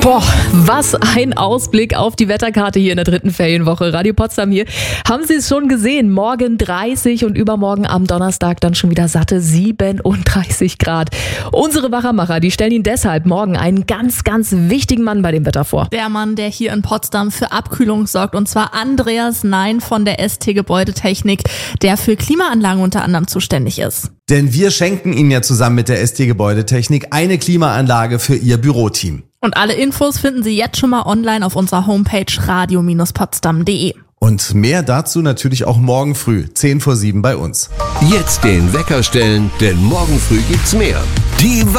Boah, was ein Ausblick auf die Wetterkarte hier in der 3. Ferienwoche. Radio Potsdam hier. Haben Sie es schon gesehen? Morgen 30 und übermorgen am Donnerstag dann schon wieder satte 37 Grad. Unsere Wachermacher, die stellen Ihnen deshalb morgen einen ganz, ganz wichtigen Mann bei dem Wetter vor. Der Mann, der hier in Potsdam für Abkühlung sorgt, und zwar Andreas Nein von der ST Gebäudetechnik, der für Klimaanlagen unter anderem zuständig ist. Denn wir schenken Ihnen ja zusammen mit der ST Gebäudetechnik eine Klimaanlage für Ihr Büroteam. Und alle Infos finden Sie jetzt schon mal online auf unserer Homepage radio-potsdam.de. Und mehr dazu natürlich auch morgen früh, 6:50 bei uns. Jetzt den Wecker stellen, denn morgen früh gibt's mehr. Die